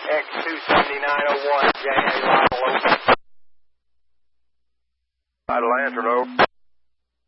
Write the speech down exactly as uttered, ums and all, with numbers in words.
X two seventy-nine oh one, J A Lionel, over. Vital Lantern, over.